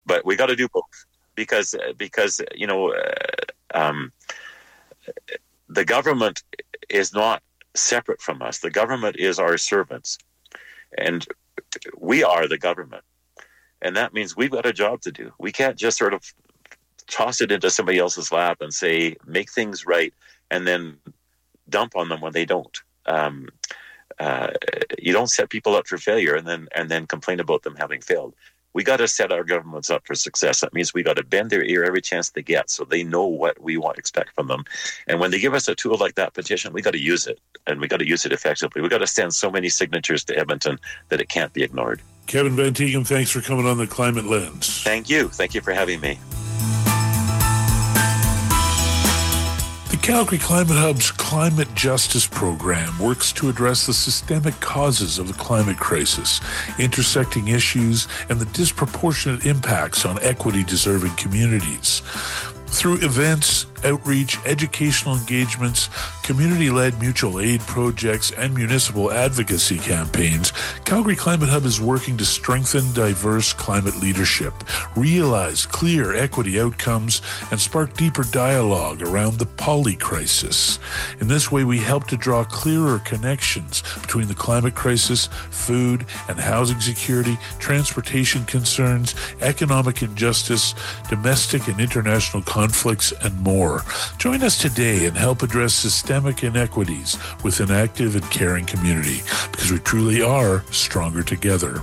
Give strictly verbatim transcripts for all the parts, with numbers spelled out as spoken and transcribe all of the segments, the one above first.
but we got to do both because, because you know, uh, um, the government is not separate from us. The government is our servants, and we are the government. And that means we've got a job to do. We can't just sort of toss it into somebody else's lap and say, make things right, and then dump on them when they don't. Um, uh, you don't set people up for failure and then and then complain about them having failed. We got to set our governments up for success. That means we got to bend their ear every chance they get so they know what we want to expect from them. And when they give us a tool like that petition, we got to use it, and we got to use it effectively. We got to send so many signatures to Edmonton that it can't be ignored. Kevin Van Tighem, thanks for coming on the Climate Lens. Thank you. Thank you for having me. The Calgary Climate Hub's Climate Justice Program works to address the systemic causes of the climate crisis, intersecting issues, and the disproportionate impacts on equity-deserving communities. Through events, outreach, educational engagements, community-led mutual aid projects, and municipal advocacy campaigns, Calgary Climate Hub is working to strengthen diverse climate leadership, realize clear equity outcomes, and spark deeper dialogue around the poly crisis. In this way, we help to draw clearer connections between the climate crisis, food and housing security, transportation concerns, economic injustice, domestic and international conflicts, and more. Join us today and help address systemic inequities with an active and caring community, because we truly are stronger together.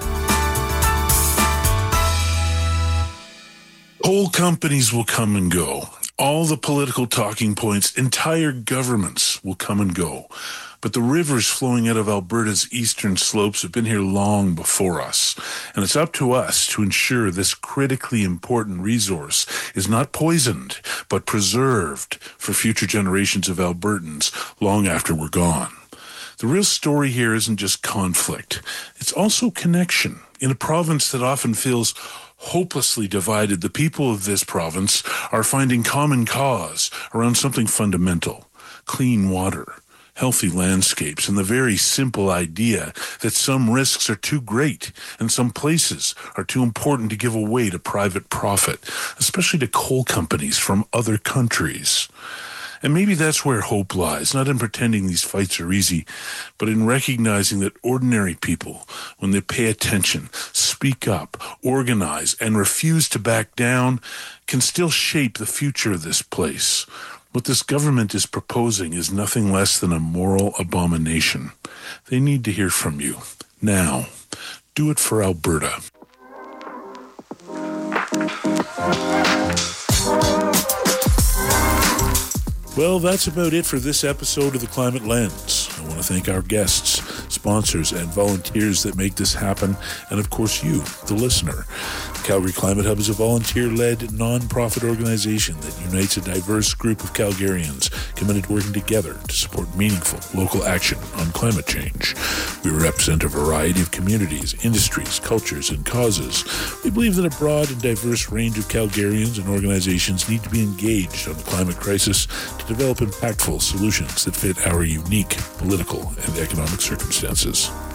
Whole companies will come and go. All the political talking points, entire governments will come and go. But the rivers flowing out of Alberta's eastern slopes have been here long before us, and it's up to us to ensure this critically important resource is not poisoned, but preserved for future generations of Albertans long after we're gone. The real story here isn't just conflict, it's also connection. In a province that often feels hopelessly divided, the people of this province are finding common cause around something fundamental: clean water, healthy landscapes, and the very simple idea that some risks are too great and some places are too important to give away to private profit, especially to coal companies from other countries. And maybe that's where hope lies, not in pretending these fights are easy, but in recognizing that ordinary people, when they pay attention, speak up, organize, and refuse to back down, can still shape the future of this place. What this government is proposing is nothing less than a moral abomination. They need to hear from you. Now, do it for Alberta. Well, that's about it for this episode of The Climate Lens. I want to thank our guests, sponsors, and volunteers that make this happen, and of course you, the listener. The Calgary Climate Hub is a volunteer-led, non-profit organization that unites a diverse group of Calgarians committed to working together to support meaningful local action on climate change. We represent a variety of communities, industries, cultures, and causes. We believe that a broad and diverse range of Calgarians and organizations need to be engaged on the climate crisis to develop impactful solutions that fit our unique political and economic circumstances.